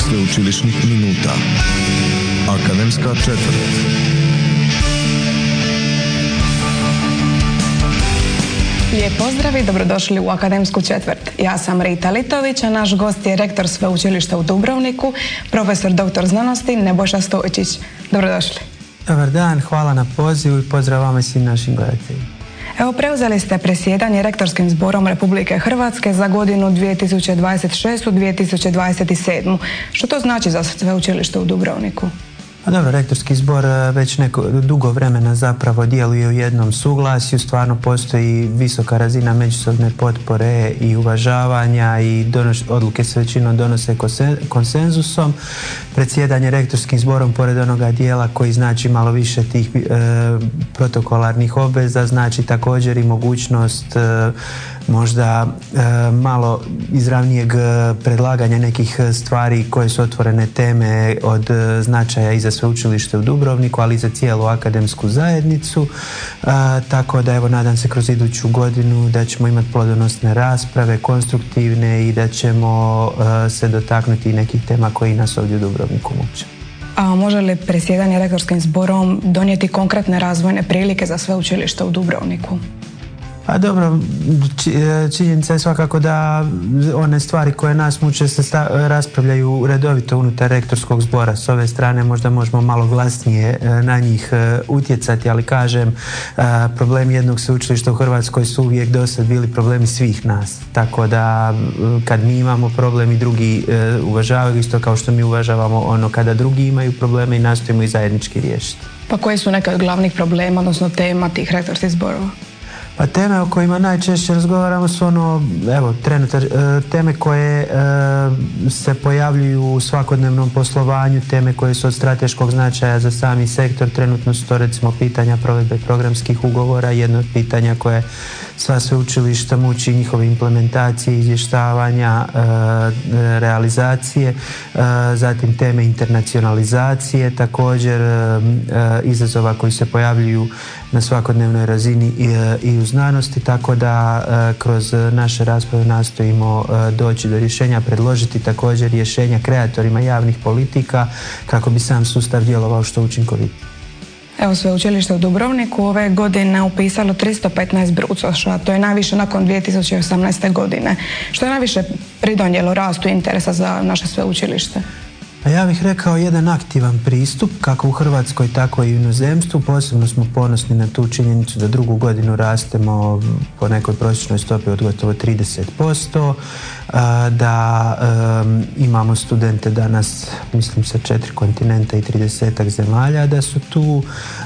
sveučilišnih minuta. Akademska četvrt. Lijep pozdrav i dobrodošli u Akademsku četvrt. Ja sam Rita Litović, a naš gost je rektor Sveučilišta u Dubrovniku, profesor dr. znanosti Nebojša Stojčić. Dobrodošli. Dobar dan, hvala na pozivu i pozdrav vama i svim našim gledateljima. Evo, preuzeli ste presjedanje Rektorskim zborom Republike Hrvatske za godinu 2026-2027. Što to znači za Sveučilište u Dubrovniku? Dobro, Rektorski zbor već dugo vremena zapravo djeluje u jednom suglasju, stvarno postoji visoka razina međusobne potpore i uvažavanja i odluke se većinom donose konsenzusom. Predsjedanje Rektorskim zborom, pored onoga dijela koji znači malo više tih protokolarnih obveza, znači također i mogućnost možda malo izravnijeg predlaganja nekih stvari koje su otvorene teme od značaja i za sveučilište u Dubrovniku, ali i za cijelu akademsku zajednicu. Tako da evo, nadam se kroz iduću godinu da ćemo imati plodonosne rasprave, konstruktivne, i da ćemo se dotaknuti nekih tema koji nas ovdje u Dubrovniku muče. A može li predsjedanje Rektorskim zborom donijeti konkretne razvojne prilike za sveučilište u Dubrovniku? A dobro, činjenica je svakako da one stvari koje nas muče se raspravljaju redovito unutar Rektorskog zbora. S ove strane možda možemo malo glasnije na njih utjecati, ali kažem, problemi jednog sveučilišta u Hrvatskoj su uvijek dosad bili problemi svih nas. Tako da kad mi imamo problem i drugi uvažavaju, isto kao što mi uvažavamo ono kada drugi imaju probleme, i nastojimo i zajednički riješiti. Pa koji su neke od glavnih problema, odnosno tema tih rektorskih zborova? Pa teme o kojima najčešće razgovaramo su teme koje se pojavljuju u svakodnevnom poslovanju, teme koje su od strateškog značaja za sami sektor. Trenutno su to recimo pitanja provedbe programskih ugovora, jedno od pitanja koje sva sveučilišta muči, njihove implementacije, izvještavanja, realizacije, zatim teme internacionalizacije, također izazova koji se pojavljuju na svakodnevnoj razini i u znanosti, tako da kroz naše rasprave nastojimo doći do rješenja, predložiti također rješenja kreatorima javnih politika kako bi sam sustav djelovao što učinkovitije. Evo, sveučilište u Dubrovniku ove godine upisalo 315 brucoša, to je najviše nakon 2018. godine. Što je najviše pridonijelo rastu interesa za naše sveučilište? Ja bih rekao jedan aktivan pristup, kako u Hrvatskoj, tako i u inozemstvu. Posebno smo ponosni na tu činjenicu da drugu godinu rastemo po nekoj prosječnoj stopi od gotovo 30%, da imamo studente danas, mislim, sa 4 kontinenta i 30-ak zemalja, da su tu,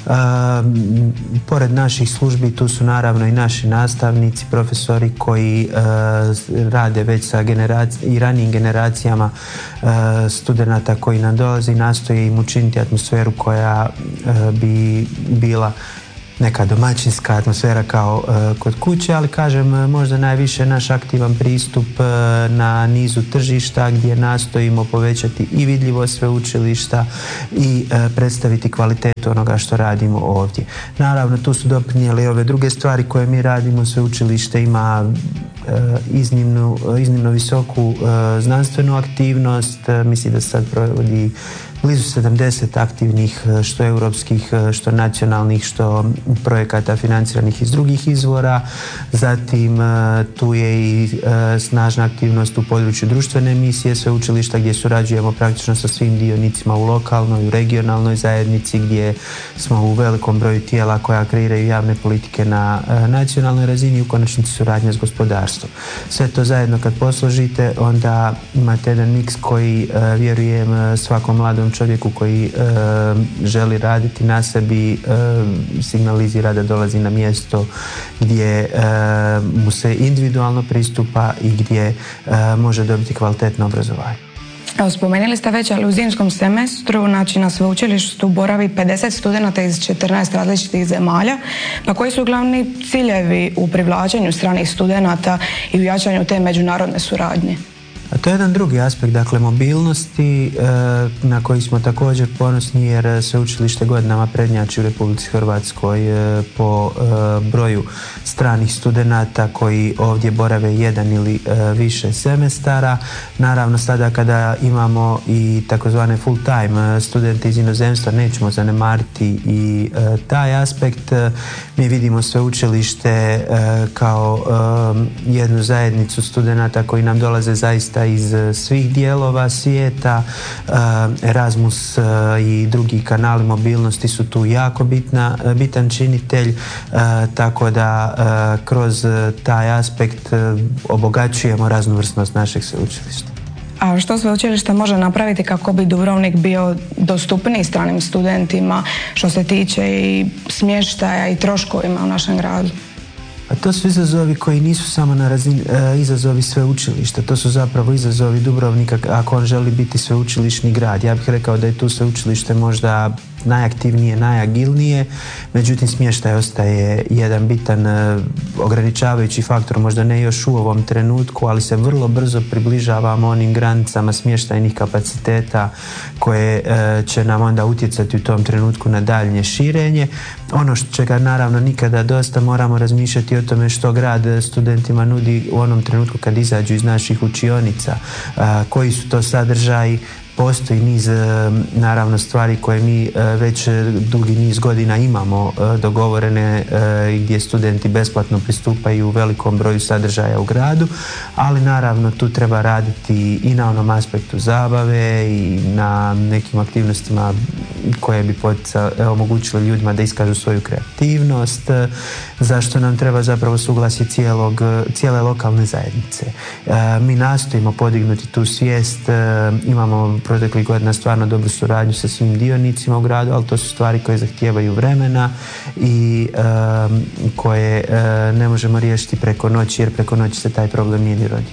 pored naših službi, tu su naravno i naši nastavnici, profesori koji rade već sa i ranijim generacijama studenata koji nam dolaze, i nastoje im učiniti atmosferu koja bi bila neka domaćinska atmosfera kao kod kuće, ali kažem, možda najviše naš aktivan pristup na nizu tržišta gdje nastojimo povećati i vidljivost sveučilišta i predstaviti kvalitetu onoga što radimo ovdje. Naravno, tu su doprinijeli ove druge stvari koje mi radimo. Sveučilište ima iznimno visoku znanstvenu aktivnost. Mislim da sad provodi blizu 70 aktivnih, što europskih, što nacionalnih, što projekata financiranih iz drugih izvora. Zatim tu je i snažna aktivnost u području društvene misije sveučilišta, gdje surađujemo praktično sa svim dionicima u lokalnoj, u regionalnoj zajednici, gdje smo u velikom broju tijela koja kreiraju javne politike na nacionalnoj razini, u konačnici suradnja s gospodarstvom. Sve to zajedno kad posložite, onda imate jedan miks koji, vjerujem, svakom mladom čovjeku koji želi raditi na sebi signalizira da dolazi na mjesto gdje mu se individualno pristupa i gdje može dobiti kvalitetno obrazovanje. Evo, spomenuli ste već, ali u zimskom semestru, znači, na sveučilištu boravi 50 studenata iz 14 različitih zemalja. Pa koji su glavni ciljevi u privlačenju stranih studenata i u jačanju te međunarodne suradnje? A to je jedan drugi aspekt, dakle mobilnosti na koji smo također ponosni jer sveučilište godinama prednjači u Republici Hrvatskoj po broju stranih studenata koji ovdje borave jedan ili više semestara. Naravno sada kada imamo i takozvane full time studente iz inozemstva nećemo zanemariti i taj aspekt. Mi vidimo sveučilište kao jednu zajednicu studenata koji nam dolaze zaista iz svih dijelova svijeta. Erasmus i drugi kanali mobilnosti su tu jako bitan činitelj, tako da kroz taj aspekt obogaćujemo raznovrsnost našeg sveučilišta. A što sveučilište može napraviti kako bi Dubrovnik bio dostupniji stranim studentima što se tiče i smještaja i troškovima u našem gradu? A to su izazovi koji nisu samo na razini izazovi sveučilišta, to su zapravo izazovi Dubrovnika ako on želi biti sveučilišni grad. Ja bih rekao da je tu sveučilište možda najaktivnije, najagilnije, međutim smještaj ostaje jedan bitan ograničavajući faktor, možda ne još u ovom trenutku, ali se vrlo brzo približavamo onim granicama smještajnih kapaciteta koje će nam onda utjecati u tom trenutku na daljnje širenje. Ono čega naravno nikada dosta, moramo razmišljati o tome što grad studentima nudi u onom trenutku kad izađu iz naših učionica, koji su to sadržaji. Postoji niz naravno stvari koje mi već dugi niz godina imamo dogovorene gdje studenti besplatno pristupaju u velikom broju sadržaja u gradu, ali naravno tu treba raditi i na onom aspektu zabave i na nekim aktivnostima koje bi omogućile ljudima da iskažu svoju kreativnost, zašto nam treba zapravo suglasje cijele lokalne zajednice. Mi nastojimo podignuti tu svijest, imamo proteklih godina stvarno dobru suradnju sa svim dionicima u gradu, ali to su stvari koje zahtijevaju vremena i koje ne možemo riješiti preko noći, jer preko noći se taj problem nije ni rodio.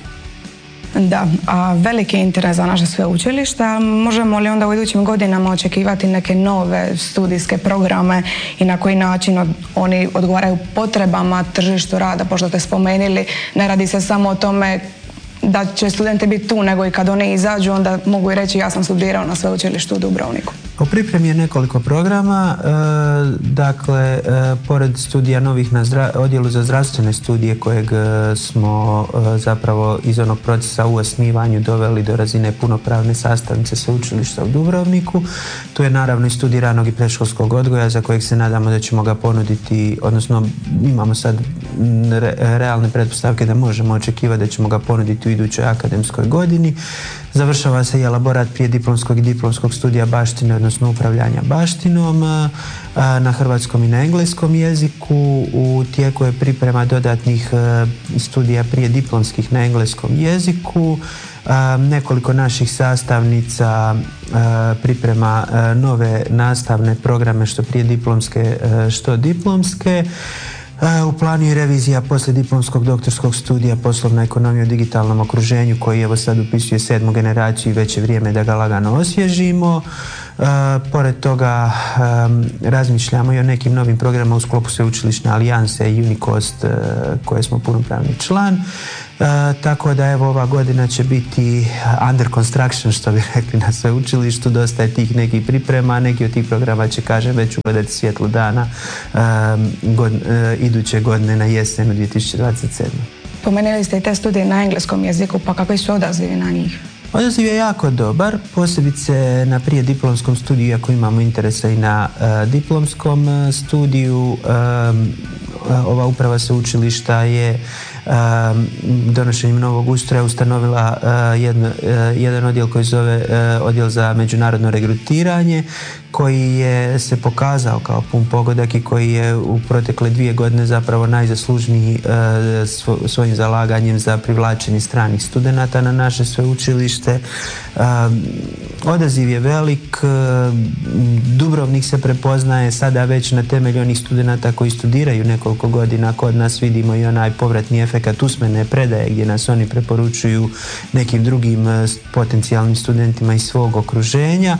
Da, a veliki interes za naše sveučilišta. Možemo li onda u idućim godinama očekivati neke nove studijske programe i na koji način oni odgovaraju potrebama tržištu rada? Pošto ste spomenuli, ne radi se samo o tome da će studenti biti tu, nego i kad oni izađu onda mogu i reći ja sam studirao na sveučilištu u Dubrovniku. U pripremi je nekoliko programa, dakle, pored studija novih na odjelu za zdravstvene studije kojeg smo zapravo iz onog procesa u osnivanju doveli do razine punopravne sastavnice sveučilišta u Dubrovniku. Tu je naravno i studij ranog i predškolskog odgoja za kojeg se nadamo da ćemo ga ponuditi, odnosno imamo sad realne pretpostavke da možemo očekivati da ćemo ga ponuditi u idućoj akademskoj godini. Završava se i elaborat prijediplomskog i diplomskog studija baštine, odnosno upravljanja baštinom na hrvatskom i na engleskom jeziku. U tijeku je priprema dodatnih studija prijediplomskih na engleskom jeziku. Nekoliko naših sastavnica priprema nove nastavne programe, što prijediplomske, što diplomske. U planu je revizija poslijediplomskog doktorskog studija poslovna ekonomija u digitalnom okruženju koji evo sad upisuje 7. generaciju i već je vrijeme da ga lagano osvježimo. Pored toga razmišljamo i o nekim novim programima u sklopu sveučilišne alijanse Unicost koje smo punopravni član. Tako da evo ova godina će biti under construction, što bi rekli na sveučilištu. Dosta je tih nekih priprema, neki od tih programa će, kažem, već ugledati svjetlo dana iduće godine na jesenu 2027. Pomenuli ste i te studije na engleskom jeziku, pa kakvi su odazivi na njih? Odaziv je jako dobar, posebice na prijediplomskom studiju, ako imamo interesa i na diplomskom studiju. Ova uprava sveučilišta je donošenjem novog ustroja ustanovila jedan odjel koji zove odjel za međunarodno regrutiranje, koji je se pokazao kao pun pogodak i koji je u protekle 2 godine zapravo najzaslužniji svojim zalaganjem za privlačenje stranih studenata na naše sveučilište. Odaziv je velik, Dubrovnik se prepoznaje sada već na temelju onih studenata koji studiraju nekoliko godina kod nas. Vidimo i onaj povratni efekt efekat usmene predaje gdje nas oni preporučuju nekim drugim potencijalnim studentima iz svog okruženja.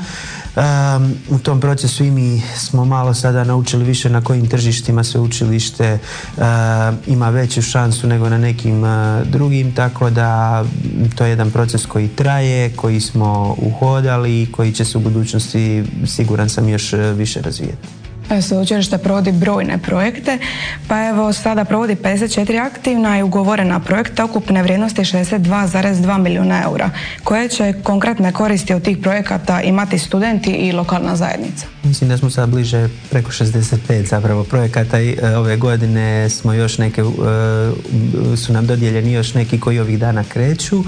U tom procesu i mi smo malo sada naučili više na kojim tržištima sveučilište ima veću šansu nego na nekim drugim, tako da to je jedan proces koji traje, koji smo uhodali i koji će se u budućnosti, siguran sam, još više razvijeti. Sveučilište provodi brojne projekte, pa evo sada provodi 54 aktivna i ugovorena projekta ukupne vrijednosti 62,2 milijuna eura. Koje će konkretne koristi od tih projekata imati studenti i lokalna zajednica? Mislim da smo sad bliže preko 65 zapravo projekata i ove godine smo još neke, su nam dodijeljeni još neki koji ovih dana kreću.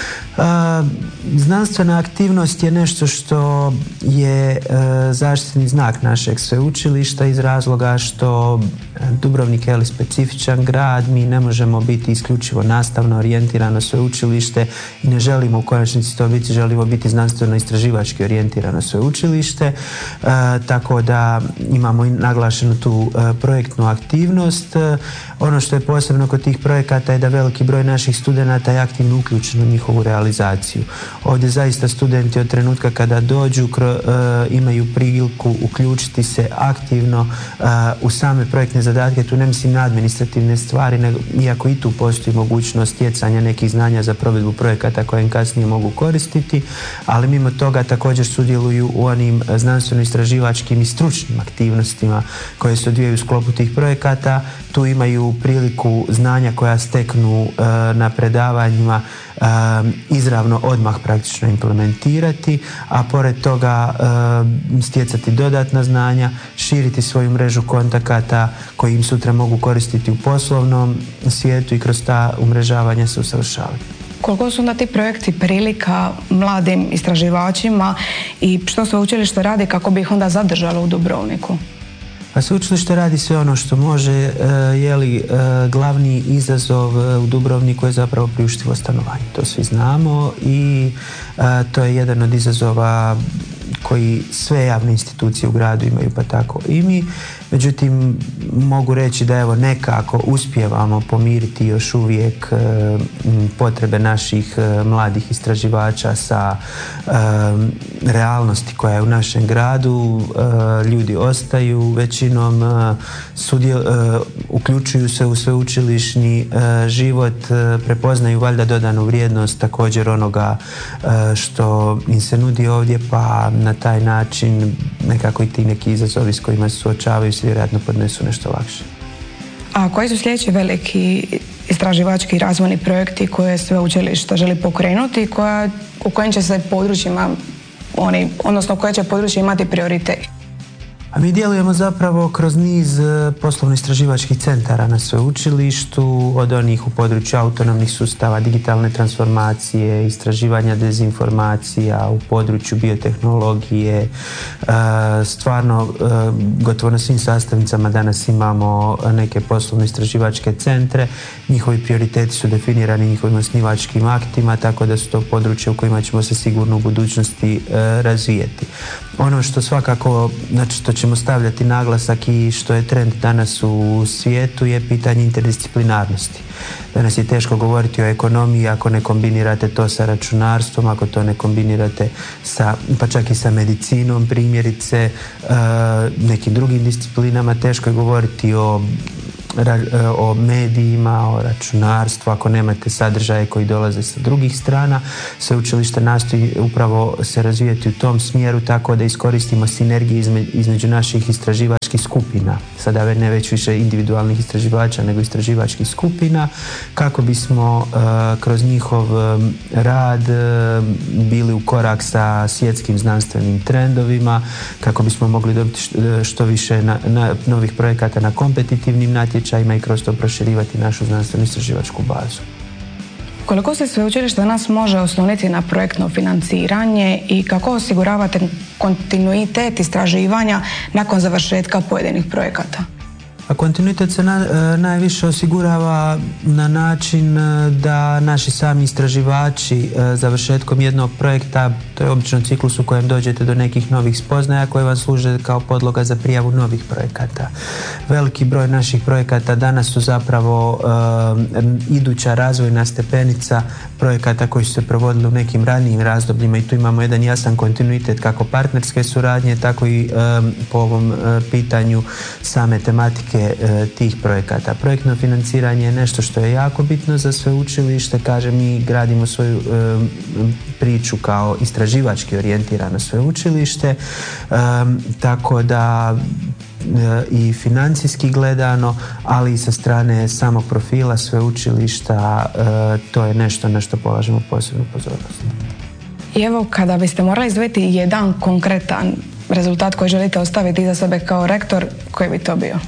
Znanstvena aktivnost je nešto što je zaštitni znak našeg sveučilišta iz razloga što Dubrovnik je specifičan grad, mi ne možemo biti isključivo nastavno orijentirano sveučilište i ne želimo u konačnici to biti, želimo biti znanstveno-istraživački orijentirano sveučilište, tako da imamo naglašenu tu projektnu aktivnost. Ono što je posebno kod tih projekata je da veliki broj naših studenata je aktivno uključen u njihovu realizaciju. Ovdje zaista studenti od trenutka kada dođu imaju priliku uključiti se aktivno u same projektne zadatke. Tu ne mislim na administrativne stvari, nego, iako i tu postoji mogućnost stjecanja nekih znanja za provedbu projekata koje im kasnije mogu koristiti, ali mimo toga također sudjeluju u onim znanstveno-istraživačkim i stručnim aktivnostima koje se odvijaju u sklopu tih projekata. Tu imaju priliku znanja koja steknu na predavanjima izravno odmah praktično implementirati, a pored toga stjecati dodatna znanja, širiti svoju mrežu kontakata koji im sutra mogu koristiti u poslovnom svijetu i kroz ta umrežavanja se usavršavati. Koliko su onda ti projekti prilika mladim istraživačima i što sveučilište radi kako bi ih onda zadržalo u Dubrovniku? A sveučilište radi sve ono što može, glavni izazov u Dubrovniku je zapravo priuštivo stanovanje. To svi znamo i to je jedan od izazova koji sve javne institucije u gradu imaju, pa tako i mi. Međutim, mogu reći da evo nekako uspijevamo pomiriti još uvijek potrebe naših mladih istraživača sa realnosti koja je u našem gradu. Ljudi ostaju većinom, uključuju se u sveučilišni život, prepoznaju valjda dodanu vrijednost također onoga što im se nudi ovdje, pa na taj način nekako i ti neki izazovi s kojima se suočavaju se vjerojatno podnesu nešto lakše. A koji su sljedeći veliki istraživački razvojni projekti koje sveučilište želi pokrenuti, u kojim će se područjima odnosno koje će područje imati prioritet? A mi djelujemo zapravo kroz niz poslovno-istraživačkih centara na sveučilištu, od onih u području autonomnih sustava, digitalne transformacije, istraživanja dezinformacija, u području biotehnologije. Stvarno, gotovo na svim sastavnicama danas imamo neke poslovno-istraživačke centre. Njihovi prioriteti su definirani njihovim osnivačkim aktima, tako da su to područje u kojima ćemo se sigurno u budućnosti razvijeti. Ono što svakako, znači što ćemo stavljati naglasak i što je trend danas u svijetu je pitanje interdisciplinarnosti. Danas je teško govoriti o ekonomiji ako ne kombinirate to sa računarstvom, ako to ne kombinirate pa čak i sa medicinom primjerice, nekim drugim disciplinama. Teško je govoriti o medijima, o računarstvu, ako nemate sadržaje koji dolaze sa drugih strana. Sveučilište nastoji upravo se razvijati u tom smjeru tako da iskoristimo sinergije između naših istraživačkih skupina, sada ne već više individualnih istraživača nego istraživačkih skupina, kako bismo kroz njihov rad bili u korak sa svjetskim znanstvenim trendovima, kako bismo mogli dobiti što više novih projekata na kompetitivnim natječajima i kroz to proširivati našu znanstveno-istraživačku bazu. Koliko se sveučilište danas može osloniti na projektno financiranje i kako osiguravate kontinuitet istraživanja nakon završetka pojedinih projekata? A kontinuitet se najviše osigurava na način da naši sami istraživači završetkom jednog projekta, to je obično ciklus u kojem dođete do nekih novih spoznaja koje vam služe kao podloga za prijavu novih projekata. Veliki broj naših projekata danas su zapravo iduća razvojna stepenica projekata koji su se provodili u nekim ranijim razdobljima i tu imamo jedan jasan kontinuitet kako partnerske suradnje, tako i po ovom pitanju same tematike tih projekata. Projektno financiranje je nešto što je jako bitno za sveučilište. Kažem, mi gradimo svoju priču kao istraživački orijentirano sveučilište, tako da i financijski gledano, ali i sa strane samog profila sveučilišta to je nešto na što polažemo posebnu pozornost. I evo, kada biste morali izdvojiti jedan konkretan rezultat koji želite ostaviti iza sebe kao rektor, koji bi to bio?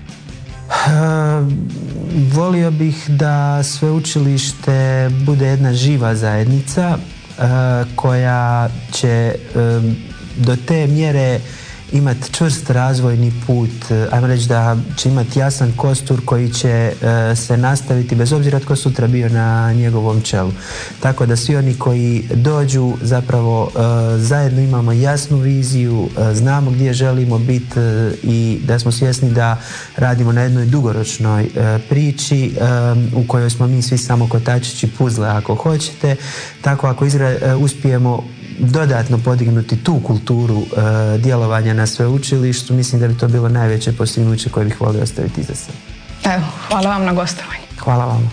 Volio bih da sveučilište bude jedna živa zajednica koja će do te mjere imati čvrst razvojni put, ajmo reći da će imati jasan kostur koji će se nastaviti bez obzira tko sutra bio na njegovom čelu. Tako da svi oni koji dođu zapravo zajedno imamo jasnu viziju, znamo gdje želimo biti i da smo svjesni da radimo na jednoj dugoročnoj priči u kojoj smo mi svi samo kotačići puzle ako hoćete. Tako ako uspijemo dodatno podignuti tu kulturu djelovanja na sveučilištu, mislim da bi to bilo najveće postignuće koje bih volio ostaviti iza sebe. Evo, hvala vam na gostovanju. Hvala vam.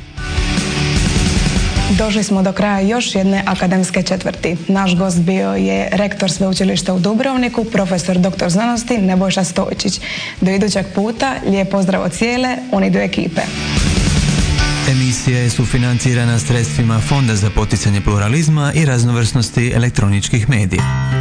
Došli smo do kraja još jedne akademske četvrti. Naš gost bio je rektor sveučilišta u Dubrovniku, profesor dr. znanosti Nebojša Stojčić. Do idućeg puta, lijep pozdrav od cijele UNIDO ekipe. Emisija je sufinancirana sredstvima Fonda za poticanje pluralizma i raznovrsnosti elektroničkih medija.